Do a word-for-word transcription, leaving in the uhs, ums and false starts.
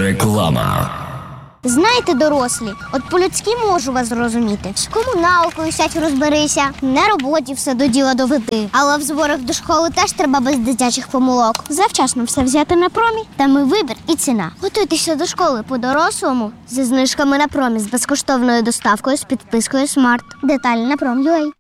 Реклама. Знаєте, дорослі, от по-людськи можу вас зрозуміти. З комуналкою сядь розберися, на роботі все до діла доведи. Але в зборах до школи теж треба без дитячих помилок. Завчасно все взяти на промі, там і вибір, і ціна. Готуйтеся до школи по-дорослому зі знижками на промі, з безкоштовною доставкою, з підпискою Смарт. Деталі на пром.ua.